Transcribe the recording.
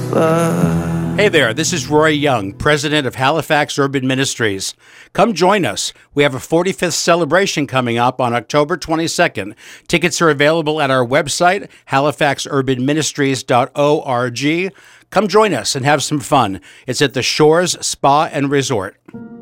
whisper. Hey there, this is Roy Young, president of Halifax Urban Ministries. Come join us. We have a 45th celebration coming up on October 22nd. Tickets are available at our website, halifaxurbanministries.org. Come join us and have some fun. It's at the Shores Spa and Resort.